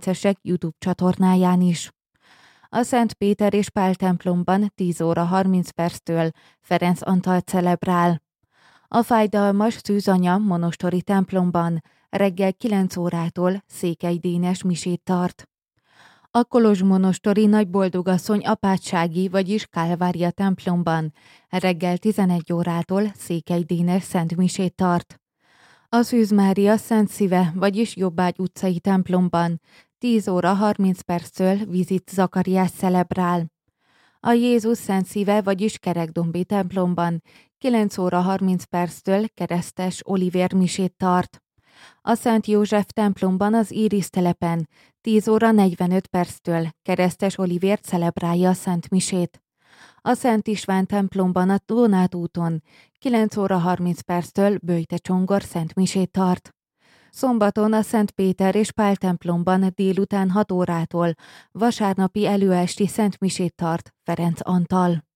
Ferencesek YouTube csatornáján is. A Szent Péter és Pál templomban 10 óra 30 perctől Ferenc Antal celebrál. A Fájdalmas Szűz Anya monostori templomban reggel 9 órától Székely Dénes misét tart. A kolozsmonostori Nagyboldogasszony apátsági, vagyis Kálvária templomban reggel 11 órától Székely Dénes szentmisét tart. A Szűz Mária Szent Szíve, vagyis Jobbágy utcai templomban 10 óra 30 perctől Vizit Zakariás celebrál. A Jézus Szent Szíve, vagyis Kerekdombi templomban 9 óra 30 perctől Keresztes Olivér misét tart. A Szent József templomban az Íris telepen 10 óra 45 perctől Keresztes Olivér celebrálja a Szent Misét. A Szent István templomban a Donát úton 9 óra 30 perctől Böjte Csongor Szent Misét tart. Szombaton a Szent Péter és Pál templomban délután 6 órától vasárnapi előesti Szent Misét tart Ferenc Antal.